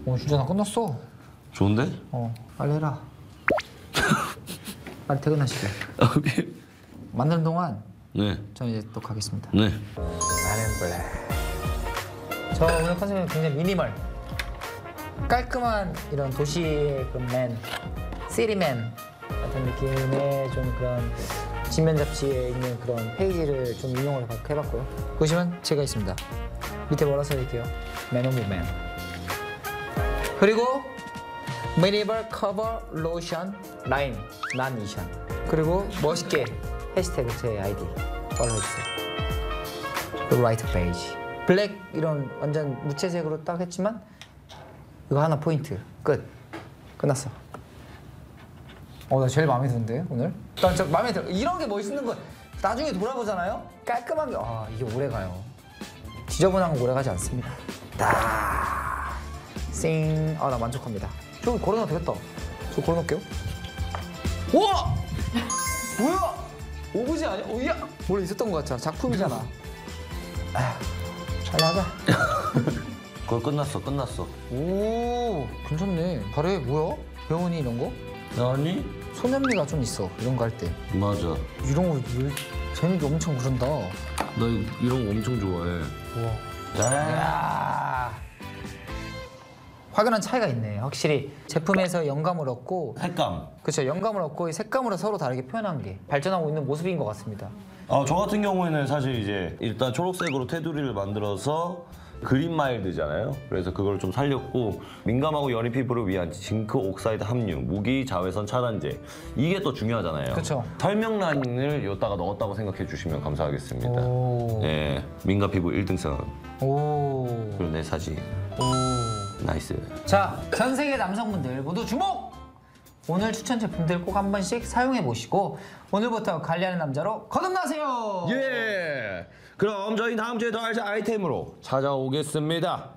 진짜 나 끝났어. 좋은데? 빨리 해라. 빨리 퇴근하시게. 오케이. 만드는 동안 네. 저는 이제 또 가겠습니다. 네. 나는 블랙. 저 오늘 컨셉은 굉장히 미니멀. 깔끔한 이런 도시의 그 맨, 시리맨 같은 느낌의 좀 그런 지면 잡지에 있는 그런 페이지를 좀 인용을 해봤고요. 보시면 제가 있습니다. 밑에 뭐라 써있게요? Man of Man. 그리고 미니멀 커버 로션 라인 난 이션. 그리고 멋있게 해시태그 제 아이디 팔로우해주세요. 그리고 라이트 페이지. 블랙 이런 완전 무채색으로 딱 했지만 이거 하나 포인트. 끝났어. 나 제일 마음에 드는데 오늘? 난 저 마음에 들어. 이런 게 멋있는 거 나중에 돌아보잖아요? 깔끔한 게 이게 오래 가요. 지저분한 거 오래 가지 않습니다. 나 만족합니다. 저 걸어놔도 되겠다. 저 걸어놓을게요. 우와! 뭐야? 오브제 아니야? 야! 원래 있었던 거 같잖아. 작품이잖아. 빨리 하자. 그거 끝났어. 오, 괜찮네. 잘해. 뭐야? 배우니 이런 거? 아니? 소년미가 좀 있어. 이런 거 할 때. 맞아. 이런 거 재밌게 엄청 그런다. 나 이런 거 엄청 좋아해. 우와. 야. 확연한 차이가 있네. 확실히 제품에서 영감을 얻고 색감. 그렇죠. 영감을 얻고 이 색감으로 서로 다르게 표현한 게 발전하고 있는 모습인 것 같습니다. 저 같은 경우에는 사실 이제 일단 초록색으로 테두리를 만들어서 그린 마일드잖아요. 그래서 그걸 좀 살렸고 민감하고 연한 피부를 위한 징크 옥사이드 함유, 무기 자외선 차단제 이게 또 중요하잖아요. 그쵸. 설명란을 여기다가 넣었다고 생각해 주시면 감사하겠습니다. 오. 네, 민감 피부 1등선. 오. 그리고 내 사진. 오. 나이스. 자, 전 세계 남성분들 모두 주목! 오늘 추천 제품들 꼭 한 번씩 사용해 보시고 오늘부터 관리하는 남자로 거듭나세요. 예. 그럼 저희 다음 주에 더 알 아이템으로 찾아오겠습니다.